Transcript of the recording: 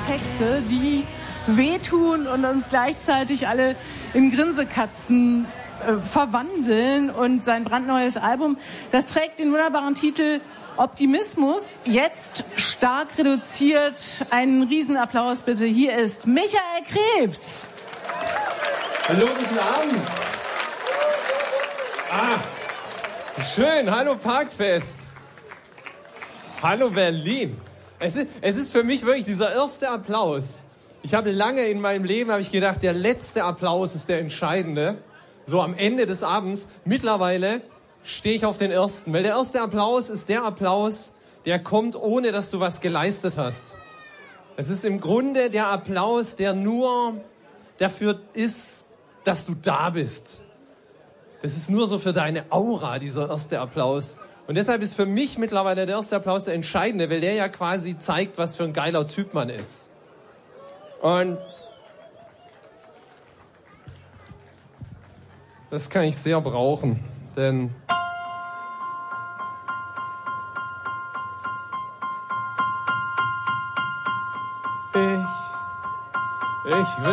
Texte, die wehtun und uns gleichzeitig alle in Grinsekatzen verwandeln. Und sein brandneues Album, das trägt den wunderbaren Titel Optimismus, jetzt stark reduziert. Einen Riesenapplaus bitte. Hier ist Michael Krebs. Hallo, guten Abend. Schön. Hallo Parkfest. Hallo Berlin. Es ist für mich wirklich dieser erste Applaus. Ich habe lange in meinem Leben gedacht, der letzte Applaus ist der entscheidende. So am Ende des Abends. Mittlerweile stehe ich auf den ersten. Weil der erste Applaus ist der Applaus, der kommt, ohne dass du was geleistet hast. Es ist im Grunde der Applaus, der nur dafür ist, dass du da bist. Das ist nur so für deine Aura, dieser erste Applaus. Und deshalb ist für mich mittlerweile der erste Applaus der entscheidende, weil der ja quasi zeigt, was für ein geiler Typ man ist. Und das kann ich sehr brauchen, denn ich will